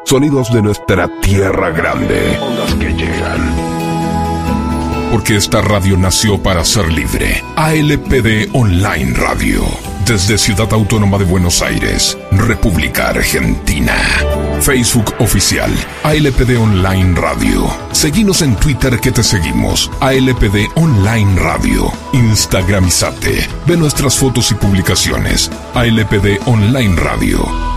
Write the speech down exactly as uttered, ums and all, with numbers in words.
Sonidos de nuestra tierra grande. Ondas que llegan. Porque esta radio nació para ser libre. A L P D Online Radio. Desde Ciudad Autónoma de Buenos Aires, República Argentina. Facebook oficial, A L P D Online Radio. Seguinos en Twitter que te seguimos, A L P D Online Radio. Instagramizate. Ve nuestras fotos y publicaciones, A L P D Online Radio.